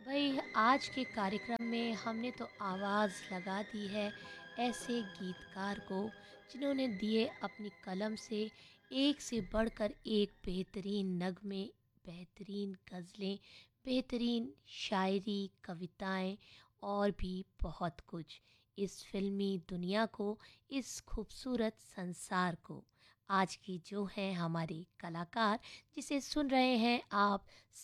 भाई आज के कार्यक्रम में हमने तो आवाज़ लगा दी है ऐसे गीतकार को जिन्होंने दिए अपनी कलम से एक से बढ़कर एक बेहतरीन नगमे, बेहतरीन गज़लें, बेहतरीन शायरी, कविताएं और भी बहुत कुछ। इस फिल्मी दुनिया को, इस खूबसूरत संसार को आज की जो है हमारे कलाकार, जिसे सुन रहे हैं आप